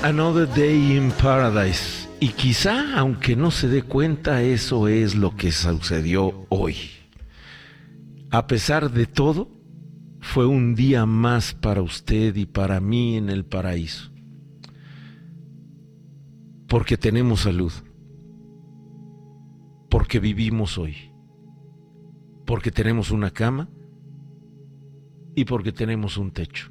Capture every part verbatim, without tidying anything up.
Another Day in Paradise. Y quizá, aunque no se dé cuenta, eso es lo que sucedió hoy. A pesar de todo, fue un día más para usted y para mí en el paraíso. Porque tenemos salud. Porque vivimos hoy. Porque tenemos una cama. Y porque tenemos un techo.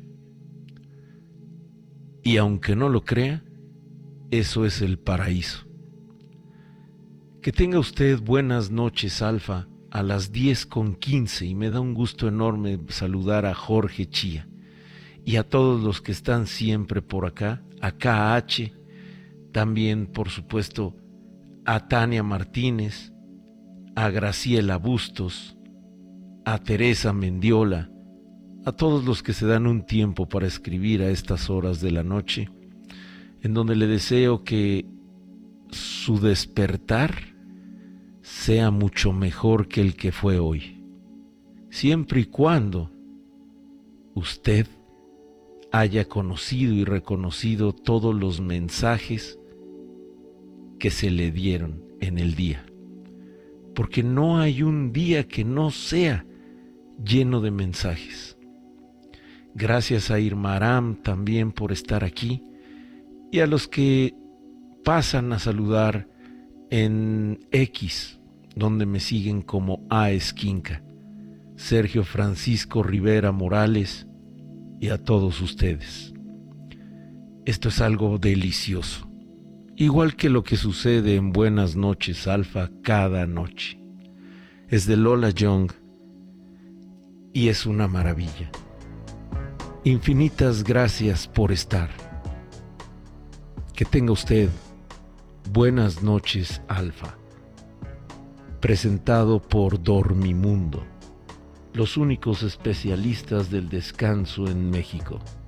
Y aunque no lo crea, eso es el paraíso. Que tenga usted buenas noches, Alfa, a las diez con quince, y me da un gusto enorme saludar a Jorge Chía y a todos los que están siempre por acá, a K H, también por supuesto a Tania Martínez, a Graciela Bustos, a Teresa Mendiola, a todos los que se dan un tiempo para escribir a estas horas de la noche, en donde le deseo que su despertar sea mucho mejor que el que fue hoy, siempre y cuando usted haya conocido y reconocido todos los mensajes que se le dieron en el día, porque no hay un día que no sea lleno de mensajes. Gracias a Irma Aram también por estar aquí, y a los que pasan a saludar en X, donde me siguen como A Esquinca, Sergio Francisco Rivera Morales, y a todos ustedes. Esto es algo delicioso, igual que lo que sucede en Buenas noches, Alfa, cada noche. Es de Lola Young y es una maravilla. Infinitas gracias por estar. Que tenga usted buenas noches, Alfa. Presentado por Dormimundo, los únicos especialistas del descanso en México.